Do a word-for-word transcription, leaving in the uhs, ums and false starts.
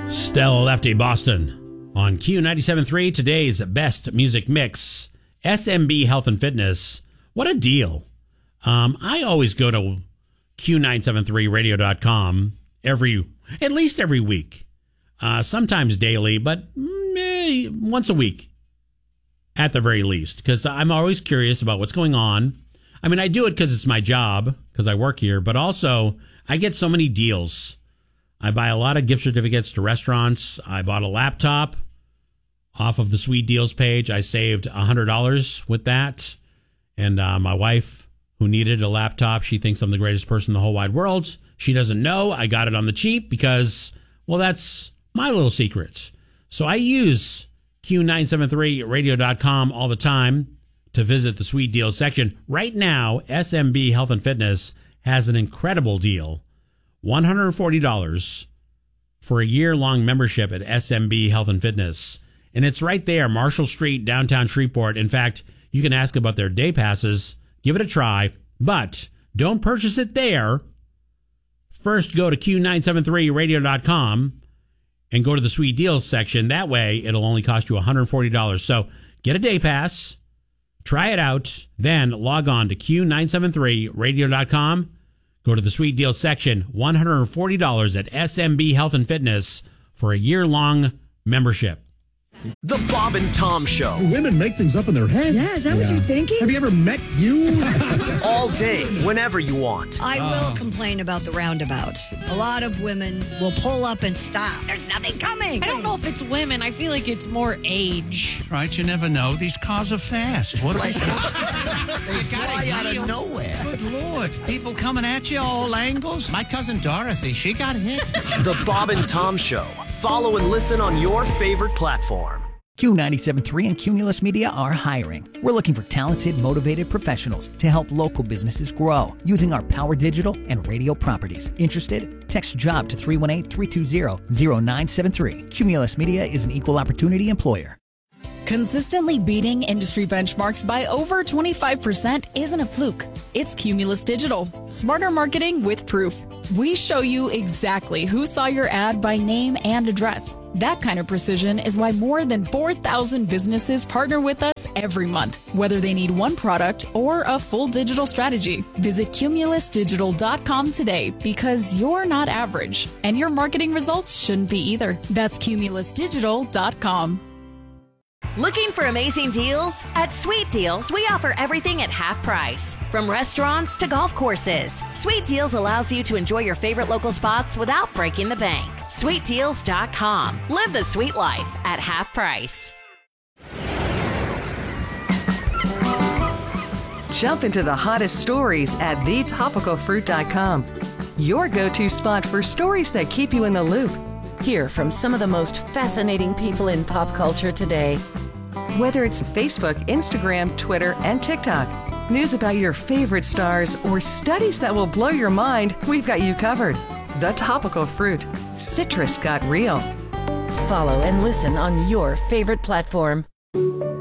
Stella Lefty Boston on Q ninety-seven point three, today's best music mix, S M B Health and Fitness. What a deal. Um, I always go to Q nine seven three radio dot com every, at least every week, uh, sometimes daily, but eh, once a week at the very least, because I'm always curious about what's going on. I mean, I do it because it's my job, because I work here, but also I get so many deals. I buy a lot of gift certificates to restaurants. I bought a laptop off of the Sweet Deals page. I saved one hundred dollars with that. And uh, my wife, who needed a laptop, she thinks I'm the greatest person in the whole wide world. She doesn't know I got it on the cheap because, well, that's my little secret. So I use Q nine seven three radio dot com all the time to visit the Sweet Deals section. Right now, S M B Health and Fitness has an incredible deal. one hundred forty dollars for a year-long membership at S M B Health and Fitness. And it's right there, Marshall Street, downtown Shreveport. In fact, you can ask about their day passes. Give it a try, but don't purchase it there. First, go to Q nine seven three radio dot com and go to the Sweet Deals section. That way, it'll only cost you one hundred forty dollars. So get a day pass, try it out, then log on to Q nine seven three radio dot com. Go to the Sweet Deals section, one hundred forty dollars at S M B Health and Fitness for a year-long membership. The Bob and Tom Show. Women make things up in their head. Yeah, is that yeah. what you're thinking? Have you ever met you? All day, whenever you want. I will complain about the roundabouts. A lot of women will pull up and stop. There's nothing coming. I don't know if it's women. I feel like it's more age. Right, you never know. These cars are fast. What They fly out of nowhere. Good Lord. People coming at you all angles. My cousin Dorothy, she got hit. The Bob and Tom Show. Follow and listen on your favorite platform. Q ninety-seven point three and Cumulus Media are hiring. We're looking for talented, motivated professionals to help local businesses grow using our Power Digital and radio properties. Interested? Text JOB to three one eight, three two zero, zero nine seven three. Cumulus Media is an equal opportunity employer. Consistently beating industry benchmarks by over twenty-five percent isn't a fluke. It's Cumulus Digital. Smarter marketing with proof. We show you exactly who saw your ad by name and address. That kind of precision is why more than four thousand businesses partner with us every month, whether they need one product or a full digital strategy. Visit Cumulus Digital dot com today because you're not average, and your marketing results shouldn't be either. That's Cumulus Digital dot com. Looking for amazing deals? At Sweet Deals, we offer everything at half price. From restaurants to golf courses, Sweet Deals allows you to enjoy your favorite local spots without breaking the bank. Sweet Deals dot com. Live the sweet life at half price. Jump into the hottest stories at the topical fruit dot com. Your go-to spot for stories that keep you in the loop. Hear from some of the most fascinating people in pop culture today. Whether it's Facebook, Instagram, Twitter, and TikTok, news about your favorite stars, or studies that will blow your mind, we've got you covered. The Topical Fruit. Citrus got real. Follow and listen on your favorite platform.